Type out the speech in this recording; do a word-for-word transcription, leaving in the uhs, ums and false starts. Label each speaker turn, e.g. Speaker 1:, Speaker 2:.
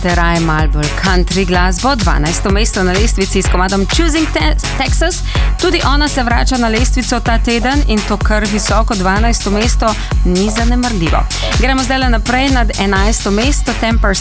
Speaker 1: te raje malo bolj country glasbo, dvanajsto mesto na lestvici s komadom Choosing Te- Texas. Tudi ona se vrača na lestvico ta teden in to kar visoko, dvanajsto mesto, ni zanemarljivo. Gremo zdaj naprej nad enajsto mesto, Temper